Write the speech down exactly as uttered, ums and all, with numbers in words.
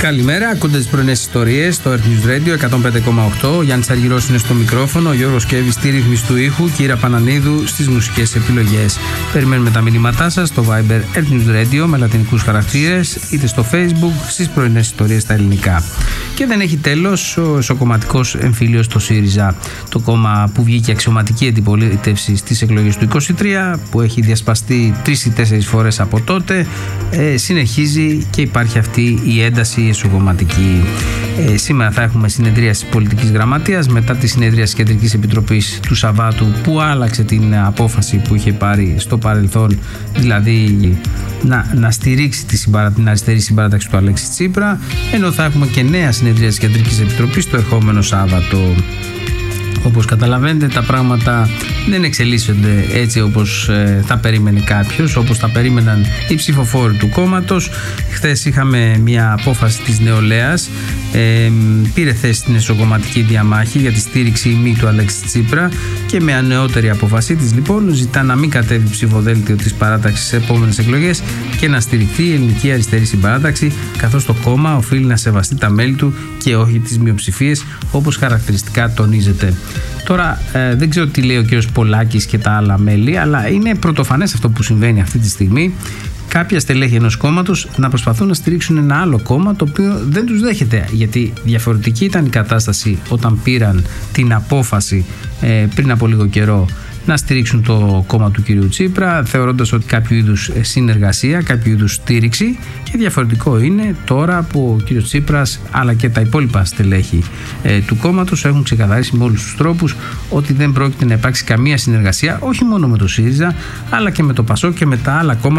Καλημέρα, ακούτε τις πρωινές ιστορίες στο Earth News Radio εκατόν πέντε κόμμα οκτώ. Ο Γιάννης Αργυρός είναι στο μικρόφωνο, ο Γιώργος Κέβης στη ρύθμιση του ήχου, Κύρα Πανανίδου στις μουσικές επιλογές. Περιμένουμε τα μηνύματά σας στο Viber Earth News Radio με λατινικούς χαρακτήρες, είτε στο Facebook στις πρωινές ιστορίες στα ελληνικά. Και δεν έχει τέλος ο εσωκομματικός εμφύλιος στο ΣΥΡΙΖΑ. Το κόμμα που βγήκε αξιωματική αντιπολίτευση στις εκλογές του είκοσι τρία, που έχει διασπαστεί τρεις ή τέσσερις φορές από τότε, ε, συνεχίζει και υπάρχει αυτή η ένταση εσωκομματική. Ε, σήμερα θα έχουμε συνεδρίαση της Πολιτικής Γραμματείας μετά τη συνεδρίαση της Κεντρικής Επιτροπής του Σαββάτου, που άλλαξε την απόφαση που είχε πάρει στο παρελθόν, δηλαδή να, να στηρίξει τη συμπαρα, την αριστερή συμπαράταξη του Αλέξη Τσίπρα, ενώ θα έχουμε και νέα συνεδρία της Κεντρικής Επιτροπής το ερχόμενο Σάββατο. Όπως καταλαβαίνετε, τα πράγματα δεν εξελίσσονται έτσι όπως ε, θα περίμενε κάποιος, όπως θα περίμεναν οι ψηφοφόροι του κόμματος. Χθες είχαμε μια απόφαση της νεολαίας, ε, πήρε θέση στην εσωκομματική διαμάχη για τη στήριξη ή μη του Αλέξη Τσίπρα και με ανεότερη απόφασή της λοιπόν ζητά να μην κατέβει ψηφοδέλτιο της παράταξης στις επόμενες εκλογές και να στηριχθεί η ελληνική αριστερή συμπαράταξη, καθώς το κόμμα οφείλει να σεβαστεί τα μέλη του και όχι τις μειοψηφίες, όπως χαρακτηριστικά τονίζεται. Τώρα ε, δεν ξέρω τι λέει ο κύριος Πολάκης και τα άλλα μέλη, αλλά είναι πρωτοφανές αυτό που συμβαίνει αυτή τη στιγμή. Κάποια στελέχη ενός κόμματος να προσπαθούν να στηρίξουν ένα άλλο κόμμα το οποίο δεν τους δέχεται, γιατί διαφορετική ήταν η κατάσταση όταν πήραν την απόφαση ε, πριν από λίγο καιρό να στηρίξουν το κόμμα του κυρίου Τσίπρα, θεωρώντας ότι κάποιο είδους συνεργασία, κάποιο είδους στήριξη, και διαφορετικό είναι τώρα που ο κύριος Τσίπρας αλλά και τα υπόλοιπα στελέχη ε, του κόμματος έχουν ξεκαθαρίσει με όλους τους τρόπους ότι δεν πρόκειται να υπάρξει καμία συνεργασία, όχι μόνο με το ΣΥΡΙΖΑ αλλά και με το ΠΑΣΟΚ και με τα άλλα κόμματα